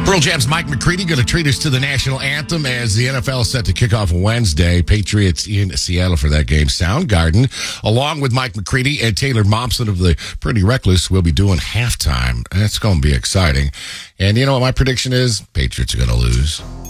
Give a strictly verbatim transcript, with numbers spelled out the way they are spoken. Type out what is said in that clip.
Pearl Jam's Mike McCready going to treat us to the national anthem as the N F L is set to kick off Wednesday. Patriots in Seattle for that game. Soundgarden, along with Mike McCready and Taylor Momsen of the Pretty Reckless, will be doing halftime. That's going to be exciting. And you know what my prediction is? Patriots are going to lose.